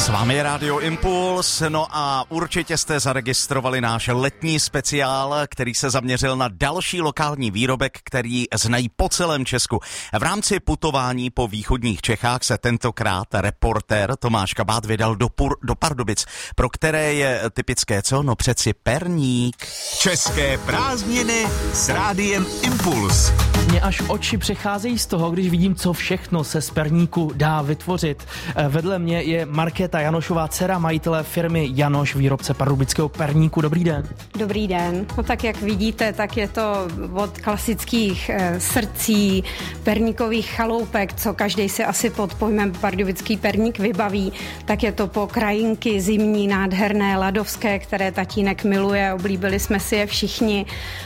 S vámi je Rádio Impuls, no a určitě jste zaregistrovali náš letní speciál, který se zaměřil na další lokální výrobek, který znají po celém Česku. V rámci putování po východních Čechách se tentokrát reportér Tomáš Kabát vydal do Pardubic, pro které je typické co? No přeci perník. České prázdniny s Rádiem Impuls. Mě až oči přecházejí z toho, když vidím, co všechno se z perníku dá vytvořit. Vedle mě je Markéta Janošová, dcera majitele firmy Janoš, výrobce pardubického perníku. Dobrý den. Dobrý den. No tak jak vidíte, tak je to od klasických srdcí, perníkových chaloupek, co každý si asi pod pojmem pardubický perník vybaví, tak je to po krajinky zimní, nádherné, ladovské, které tatínek miluje, oblíbili jsme si je všichni,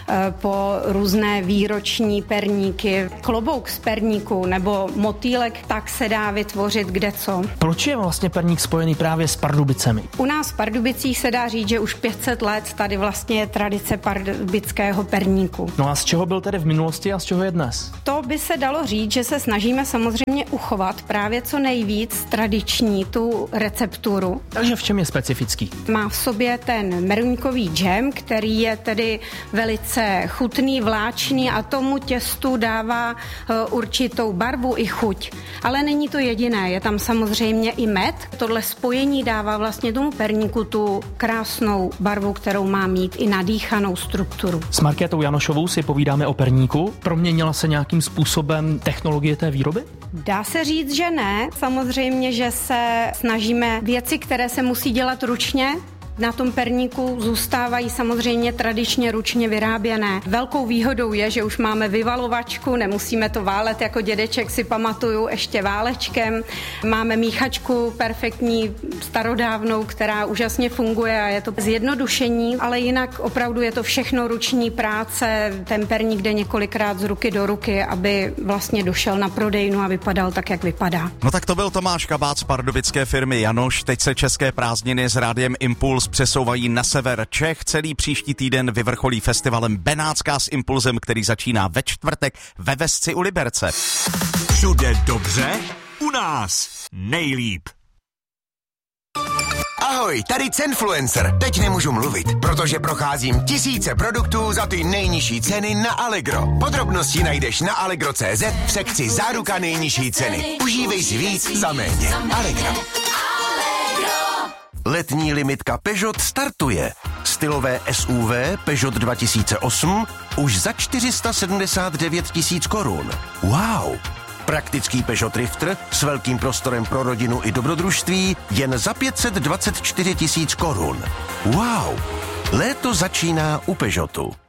po různé výroční perníky, klobouk z perníku nebo motýlek, tak se dá vytvořit kdeco. Proč je vlastně perník spojený právě s Pardubicemi? U nás v Pardubicích se dá říct, že už 500 let tady vlastně je tradice pardubického perníku. No a z čeho byl tedy v minulosti a z čeho je dnes? To by se dalo říct, že se snažíme samozřejmě uchovat právě co nejvíc tradiční tu recepturu. Takže v čem je specifický? Má v sobě ten meruňkový džem, který je tedy velice chutný, vláčný a tomu těstu dává určitou barvu i chuť. Ale není to jediné, je tam samozřejmě i med. Tohle spojení dává vlastně tomu perníku tu krásnou barvu, kterou má mít i nadýchanou strukturu. S Markétou Janošovou si povídáme o perníku. Proměnila se nějakým způsobem technologie té výroby? Dá se říct, že ne. Samozřejmě, že se snažíme věci, které se musí dělat ručně, na tom perníku zůstávají samozřejmě tradičně ručně vyráběné. Velkou výhodou je, že už máme vyvalovačku, nemusíme to válet jako dědeček, si pamatuju, ještě válečkem. Máme míchačku perfektní, starodávnou, která úžasně funguje a je to zjednodušení, ale jinak opravdu je to všechno ruční práce. Ten perník jde několikrát z ruky do ruky, aby vlastně došel na prodejnu a vypadal tak, jak vypadá. No tak to byl Tomáš Kabát z pardubické firmy Janoš. Teď se české prázdniny s Rádiem Impuls přesouvají na sever Čech. Celý příští týden vyvrcholí festivalem Benátská s Impulzem, který začíná ve čtvrtek ve Vesci u Liberce. Všude dobře, u nás nejlíp. Ahoj, tady Cenfluencer. Teď nemůžu mluvit, protože procházím tisíce produktů za ty nejnižší ceny na Allegro. Podrobnosti najdeš na allegro.cz v sekci Záruka nejnižší ceny. Užívej si víc za méně. Allegro. Letní limitka Peugeot startuje. Stylové SUV Peugeot 2008 už za 479 000 korun. Wow! Praktický Peugeot Drifter s velkým prostorem pro rodinu i dobrodružství jen za 524 000 korun. Wow! Léto začíná u Peugeotu.